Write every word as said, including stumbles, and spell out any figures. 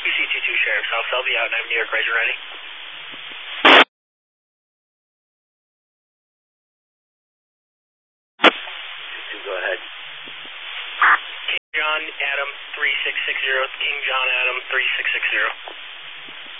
B C two two Sheriff, South Selby out in New York, Razor ready. two two, go ahead. King John Adam three six six zero, King John Adam three six six zero.